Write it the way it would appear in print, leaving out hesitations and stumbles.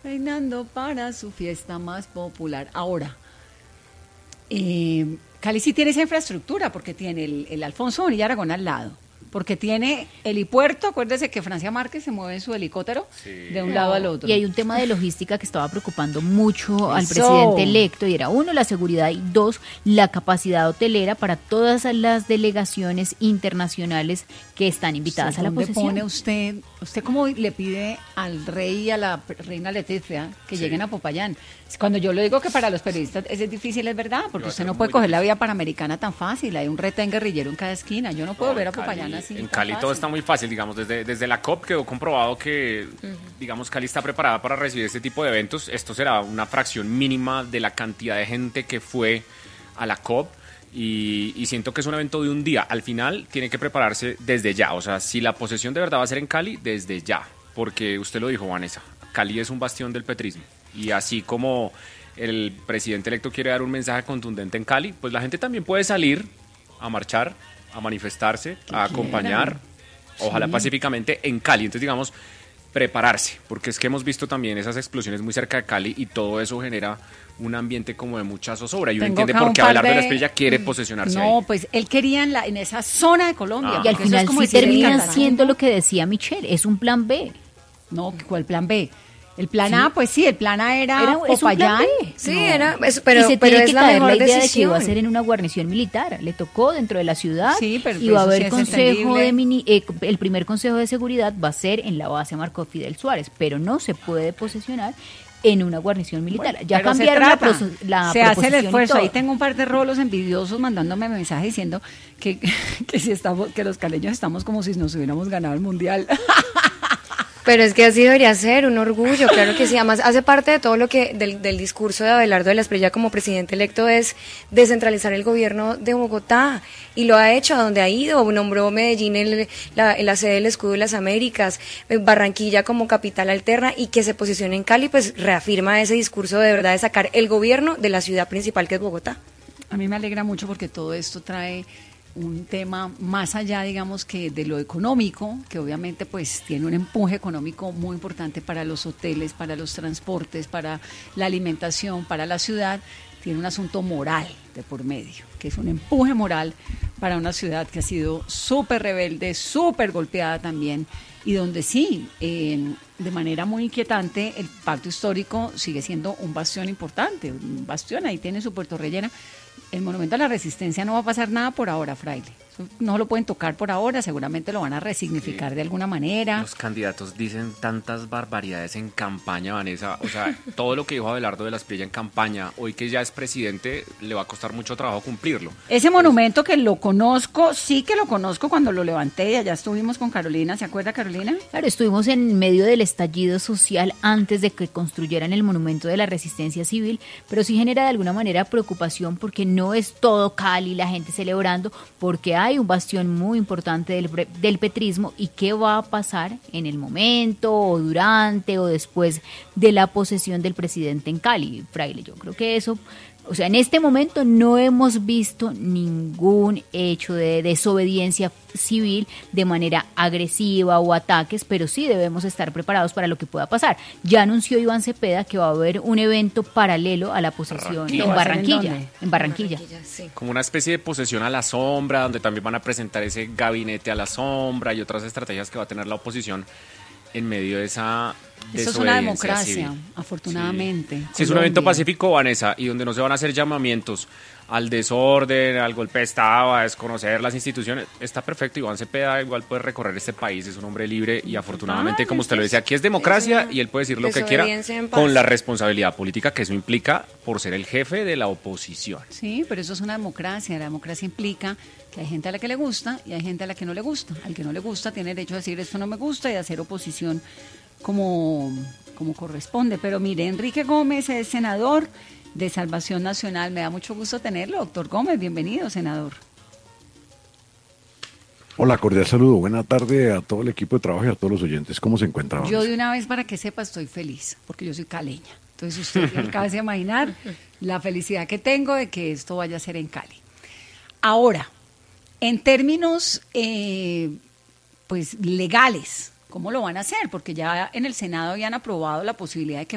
Reinando para su fiesta más popular. Ahora, Cali sí tiene esa infraestructura porque tiene el Alfonso Bonilla Aragón al lado, porque tiene helipuerto. Acuérdese que Francia Márquez se mueve en su helicóptero de un lado al otro. Y hay un tema de logística que estaba preocupando mucho al presidente electo, y era uno, la seguridad, y dos, la capacidad hotelera para todas las delegaciones internacionales que están invitadas a la posesión. ¿Dónde pone usted cómo le pide al rey y a la reina Leticia que lleguen a Popayán? Cuando yo le digo que para los periodistas es difícil, es verdad, porque usted no puede coger la vía panamericana tan fácil. Hay un retén guerrillero en cada esquina. Yo no puedo ver a Popayán así. En Cali todo está muy fácil, digamos, desde la COP quedó comprobado que, digamos, Cali está preparada para recibir este tipo de eventos. Esto será una fracción mínima de la cantidad de gente que fue a la COP. Y siento que es un evento de un día. Al final tiene que prepararse desde ya. O sea, si la posesión de verdad va a ser en Cali, desde ya. Porque usted lo dijo, Vanessa, Cali es un bastión del petrismo. Y así como el presidente electo quiere dar un mensaje contundente en Cali, pues la gente también puede salir a marchar, a manifestarse, a acompañar, ojalá pacíficamente, en Cali. Entonces, digamos, prepararse, porque es que hemos visto también esas explosiones muy cerca de Cali y todo eso genera un ambiente como de mucha zozobra. Y uno entiende por qué Abelardo de la Espriella quiere posesionarse ahí. No, pues él quería en esa zona de Colombia. Y al final sí termina siendo lo que decía Michelle, es un plan B. No, ¿cuál plan B? El plan A, pues sí, el plan A era Popayán. Sí, no. pero y se tiene es que la caer mejor la idea decisión. de que iba a ser en una guarnición militar. Le tocó dentro de la ciudad, sí, pero y va a haber sí consejo el primer consejo de seguridad va a ser en la base Marco Fidel Suárez, pero no se puede posesionar en una guarnición militar. Bueno, ya cambiaron la se hace el proposición esfuerzo. y todo. Ahí tengo un par de rolos envidiosos mandándome mensajes diciendo que que los caleños estamos como si nos hubiéramos ganado el mundial. Pero es que así debería ser, un orgullo, claro que sí. Además, hace parte de todo lo que del discurso de Abelardo de la Espriella como presidente electo, es descentralizar el gobierno de Bogotá. Y lo ha hecho a donde ha ido. Nombró Medellín la sede del Escudo de las Américas, Barranquilla como capital alterna, y que se posicione en Cali, pues reafirma ese discurso de verdad de sacar el gobierno de la ciudad principal, que es Bogotá. A mí me alegra mucho porque todo esto trae un tema más allá, digamos, que de lo económico, que obviamente pues tiene un empuje económico muy importante para los hoteles, para los transportes, para la alimentación, para la ciudad. Tiene un asunto moral de por medio, que es un empuje moral para una ciudad que ha sido súper rebelde, súper golpeada también, y donde sí, de manera muy inquietante, el pacto histórico sigue siendo un bastión importante, un bastión. Ahí tiene su Puerto Rellena. El Monumento a la Resistencia no va a pasar nada por ahora, Fraile. Eso no lo pueden tocar por ahora, seguramente lo van a resignificar de alguna manera. Los candidatos dicen tantas barbaridades en campaña, Vanessa. O sea, todo lo que dijo Abelardo de la Espriella en campaña, hoy que ya es presidente, le va a costar mucho trabajo cumplirlo. Ese monumento que lo conozco, sí que lo conozco cuando lo levanté, y allá estuvimos con Carolina, ¿se acuerda, Carolina? Claro, estuvimos en medio del estallido social antes de que construyeran el Monumento de la Resistencia Civil, pero sí genera de alguna manera preocupación porque no es todo Cali, la gente celebrando, porque hay un bastión muy importante del petrismo. ¿Y qué va a pasar en el momento o durante o después de la posesión del presidente en Cali, Fraile? Yo creo que eso, o sea, en este momento no hemos visto ningún hecho de desobediencia civil de manera agresiva o ataques, pero sí debemos estar preparados para lo que pueda pasar. Ya anunció Iván Cepeda que va a haber un evento paralelo a la posesión en Barranquilla. En Barranquilla. Sí. Como una especie de posesión a la sombra, donde también van a presentar ese gabinete a la sombra y otras estrategias que va a tener la oposición en medio de esa Eso es una democracia, civil. Afortunadamente. Sí, es un evento pacífico, Vanessa, y donde no se van a hacer llamamientos al desorden, al golpe de Estado, a desconocer las instituciones. Está perfecto. Iván Cepeda igual puede recorrer este país, es un hombre libre y afortunadamente, como usted lo dice, aquí es democracia y él puede decir lo que quiera con la responsabilidad política que eso implica por ser el jefe de la oposición. Sí, pero eso es una democracia. La democracia implica que hay gente a la que le gusta y hay gente a la que no le gusta. Al que no le gusta tiene derecho a decir esto no me gusta y a hacer oposición como corresponde. Pero mire, Enrique Gómez es senador de Salvación Nacional. Me da mucho gusto tenerlo, doctor Gómez. Bienvenido, senador. Hola, cordial saludo. Buena tarde a todo el equipo de trabajo y a todos los oyentes. ¿Cómo se encuentran? Yo de una vez, para que sepa, estoy feliz, porque yo soy caleña. Entonces usted se acaba de imaginar la felicidad que tengo de que esto vaya a ser en Cali. Ahora, en términos pues legales, ¿cómo lo van a hacer? Porque ya en el Senado habían aprobado la posibilidad de que